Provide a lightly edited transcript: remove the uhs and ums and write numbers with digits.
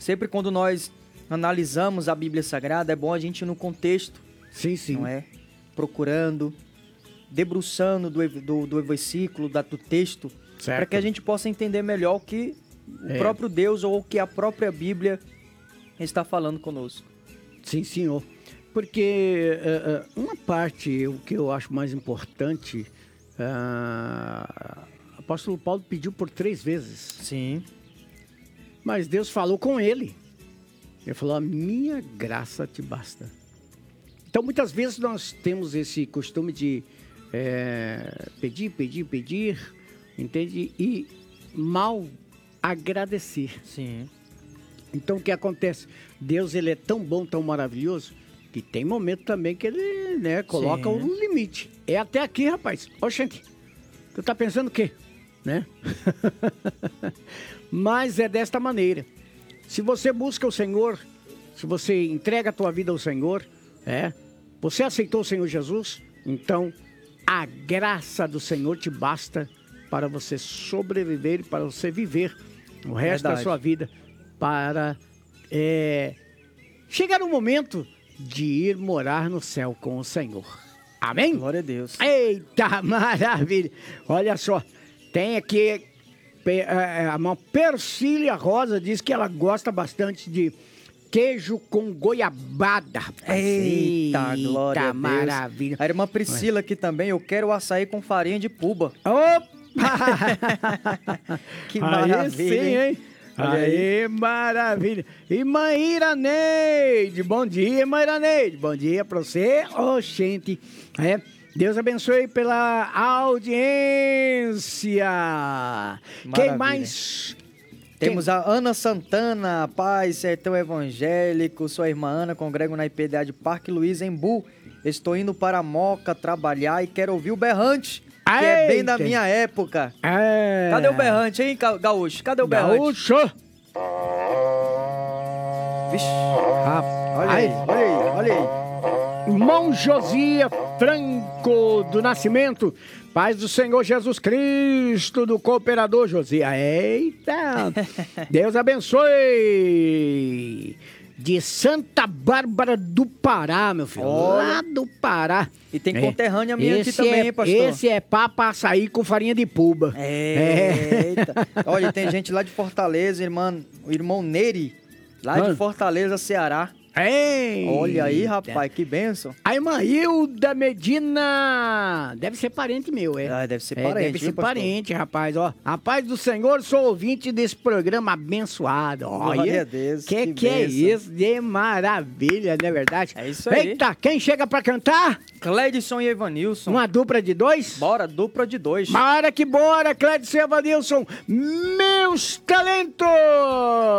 Sempre quando nós analisamos a Bíblia Sagrada, é bom a gente ir no contexto, Sim, sim. não é? Procurando, debruçando do versículo, do texto, Certo. para que a gente possa entender melhor o que o próprio Deus ou o que a própria Bíblia está falando conosco. Sim, senhor. Porque uma parte, o que eu acho mais importante, o apóstolo Paulo pediu por 3 vezes. Sim. Mas Deus falou com ele. Ele falou, a minha graça te basta. Então, muitas vezes nós temos esse costume de pedir, entende? E mal agradecer. Sim. Então, o que acontece? Deus, ele é tão bom, tão maravilhoso, que tem momento também que ele, né, coloca um limite. É até aqui, rapaz. Ô, gente, tu tá pensando o quê? Né? Mas é desta maneira. Se você busca o Senhor, se você entrega a tua vida ao Senhor, você aceitou o Senhor Jesus, então a graça do Senhor te basta para você sobreviver, para você viver o resto da sua vida, para chegar o momento de ir morar no céu com o Senhor. Amém? Glória a Deus. Eita, maravilha! Olha só, tem aqui a irmã Persília Rosa, diz que ela gosta bastante de queijo com goiabada. Eita, glória a Deus. Maravilha. A irmã Priscila aqui também, eu quero açaí com farinha de puba. Opa! Que maravilha, aí sim, hein? Aí, maravilha. E Maíra Neide, bom dia, Maíra Neide. Bom dia pra você. Ô, gente, Deus abençoe pela audiência. Maravilha. Quem mais? Temos a Ana Santana, Paz, Sertão Evangélico. Sua irmã Ana, congrego na IPDA de Parque Luiz, Embu. Estou indo para Moca trabalhar e quero ouvir o berrante, que é bem da minha época. Cadê o berrante, hein, Gaúcho? Cadê o berrante? Gaúcho! Vixe, olha aí, olha aí, olha aí. Irmão Josias Franco do Nascimento, paz do Senhor Jesus Cristo, do cooperador Josias. Eita! Deus abençoe! De Santa Bárbara do Pará, meu filho. Olha. Lá do Pará. E tem conterrânea minha aqui também, hein, pastor? Esse é papa açaí com farinha de puba. Eita. Olha, tem gente lá de Fortaleza, o irmão Neri, lá de Fortaleza, Ceará. Eita. Olha aí, rapaz, que bênção. A irmã Hilda Medina, deve ser parente meu, Deve ser parente, deve ser parente, rapaz, ó. A paz do Senhor, sou ouvinte desse programa abençoado. Glória a Deus, que é bênção. isso? De maravilha, não é verdade? É isso aí. Eita, quem chega pra cantar? Cledson e Evanilson. Uma dupla de 2? Bora, dupla de 2. Bora que bora, Clédio e Evanilson, meus talentos!